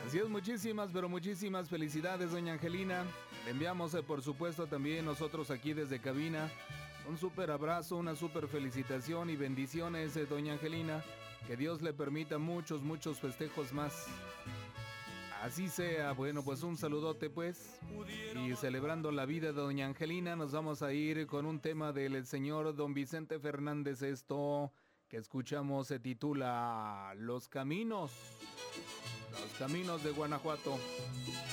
Así es, muchísimas, pero muchísimas felicidades, doña Angelina. Le enviamos, por supuesto, también nosotros aquí desde cabina un súper abrazo, una súper felicitación y bendiciones, doña Angelina. Que Dios le permita muchos, muchos festejos más. Así sea. Bueno, pues un saludote, pues. Y celebrando la vida de doña Angelina, nos vamos a ir con un tema del señor don Vicente Fernández. Esto que escuchamos se titula Los Caminos de Guanajuato.